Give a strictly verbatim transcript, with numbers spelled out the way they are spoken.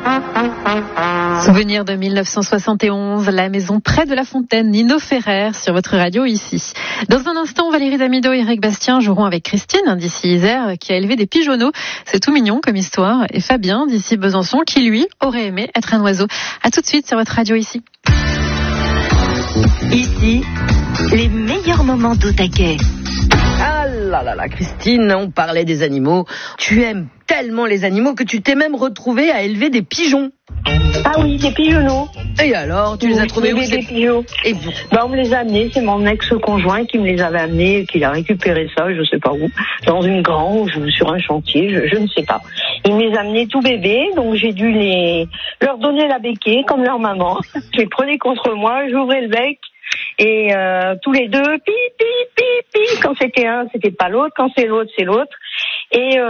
Souvenir de mille neuf cent soixante et onze, la maison près de la fontaine, Nino Ferrer, sur votre radio ici. Dans un instant, Valérie Damido et Eric Bastien joueront avec Christine, d'ici Isère, qui a élevé des pigeonneaux. C'est tout mignon comme histoire. Et Fabien, d'ici Besançon, qui lui aurait aimé être un oiseau. À tout de suite sur votre radio ici. Ici, les meilleurs moments d'Au-Taquet. Ah là là là, Christine, on parlait des animaux. Tu aimes tellement les animaux que tu t'es même retrouvée à élever des pigeons. Ah oui, des pigeonneaux. Et alors, tu les as trouvés où? Des pigeons. Et vous? Bah, on me les a amenés, c'est mon ex-conjoint qui me les avait amenés, qui a récupéré ça, je sais pas où, dans une grange, sur un chantier, je, je ne sais pas. Il me les a amenés tout bébés, donc j'ai dû les leur donner la béquille, comme leur maman. Je les prenais contre moi, j'ouvrais le bec, et euh, tous les deux, pi, pi, pi, pi. Quand c'était un, c'était pas l'autre, quand c'est l'autre, c'est l'autre. Et euh,